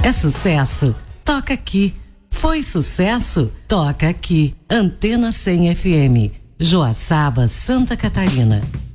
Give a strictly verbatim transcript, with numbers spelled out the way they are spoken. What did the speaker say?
É sucesso? Toca aqui. Foi sucesso? Toca aqui. Antena cem F M. Joaçaba, Santa Catarina.